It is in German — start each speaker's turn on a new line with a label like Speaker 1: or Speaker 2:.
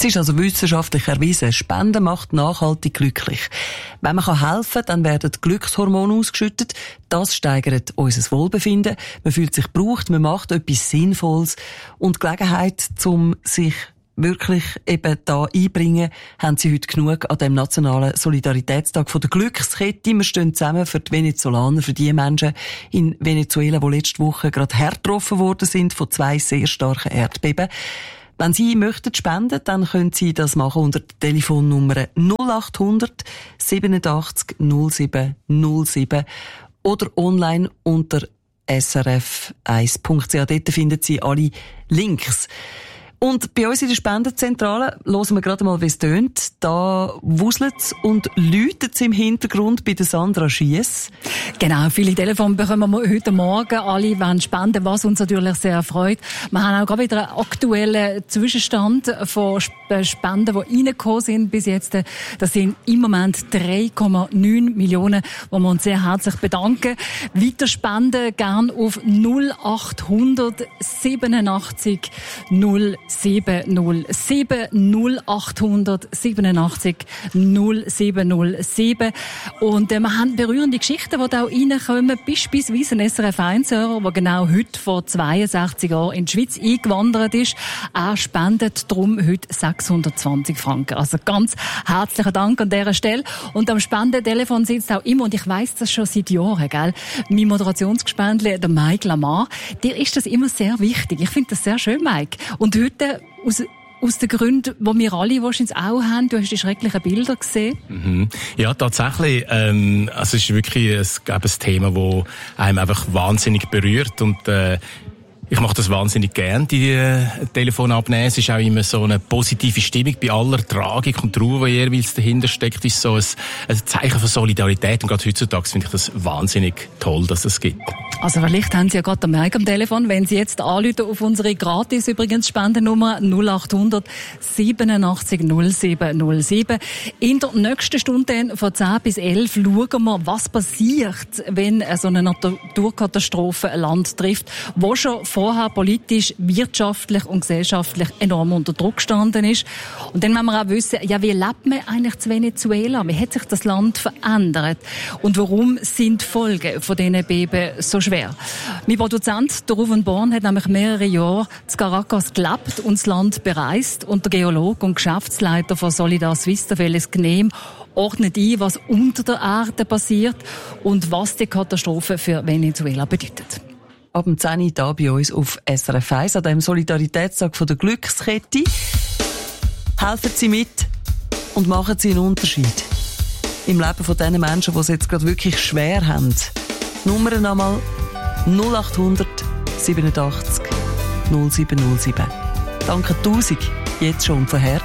Speaker 1: Es ist also wissenschaftlich erwiesen, Spenden macht nachhaltig glücklich. Wenn man helfen kann, dann werden Glückshormone ausgeschüttet. Das steigert unser Wohlbefinden. Man fühlt sich gebraucht, man macht etwas Sinnvolles. Und die Gelegenheit, um sich wirklich eben da einbringen, haben sie heute genug an dem nationalen Solidaritätstag von der Glückskette. Wir stehen zusammen für die Venezolaner, für die Menschen in Venezuela, die letzte Woche gerade hart getroffen worden sind von 2 sehr starken Erdbeben. Wenn Sie möchten spenden, dann können Sie das machen unter der Telefonnummer 0800 87 07 07 oder online unter srf1.ch. Dort finden Sie alle Links. Und bei uns in der Spendenzentrale hören wir gerade mal, wie es tönt. Da wuselt es und läutet es im Hintergrund bei der Sandra Schiess.
Speaker 2: Genau, viele Telefone bekommen wir heute Morgen. Alle wollen spenden, was uns natürlich sehr freut. Wir haben auch gerade wieder einen aktuellen Zwischenstand von Spenden, die reingekommen sind bis jetzt. Das sind im Moment 3,9 Millionen, wo wir uns sehr herzlich bedanken. Weiter spenden gern auf 0800 87 0707 0800 87 0707. Und wir haben berührende Geschichten, die da reinkommen. Beispielsweise ein SRF1-Hörer, der genau heute vor 62 Jahren in die Schweiz eingewandert ist. Er spendet darum heute 620 Franken. Also ganz herzlichen Dank an dieser Stelle. Und am Spendentelefon sitzt auch immer, und ich weiss das schon seit Jahren, gell? Mein Moderationsgespendli, der Mike Lamar, dir ist das immer sehr wichtig. Ich finde das sehr schön, Mike. Und heute aus den Gründen, die wir alle wahrscheinlich auch haben. Du hast die schrecklichen Bilder gesehen.
Speaker 3: Mhm. Ja, tatsächlich. Also es ist wirklich ein Thema, das einem einfach wahnsinnig berührt. Und ich mache das wahnsinnig gern, die Telefone abnehmen. Es ist auch immer so eine positive Stimmung bei aller Tragik und Trauer, die jeweils dahinter steckt. Ist so ein Zeichen von Solidarität. Und gerade heutzutage finde ich das wahnsinnig toll, dass es gibt.
Speaker 2: Also vielleicht haben Sie ja gerade den Mike am Telefon, wenn Sie jetzt anrufen auf unsere gratis übrigens Spendennummer 0800 87 07 07. In der nächsten Stunde von 10 bis 11 schauen wir, was passiert, wenn so eine Naturkatastrophe ein Land trifft, wo schon vorher politisch, wirtschaftlich und gesellschaftlich enorm unter Druck gestanden ist. Und dann wollen wir auch wissen, ja, wie lebt man eigentlich in Venezuela? Wie hat sich das Land verändert? Und warum sind die Folgen von diesen Beben so schwer? Mein Produzent, der Ruven Born, hat nämlich mehrere Jahre in Caracas gelebt und das Land bereist. Und der Geologe und Geschäftsleiter von Solidar Suisse, Felix Gnehm, ordnet ein, was unter der Erde passiert und was die Katastrophe für Venezuela bedeutet.
Speaker 1: Ab dem 10 Uhr hier bei uns auf SRF 1 an dem Solidaritätstag von der Glückskette. Helfen Sie mit und machen Sie einen Unterschied im Leben von den Menschen, die es jetzt gerade wirklich schwer haben. Nummer einmal 0800 87 0707. Danke 1000 jetzt schon von Herzen.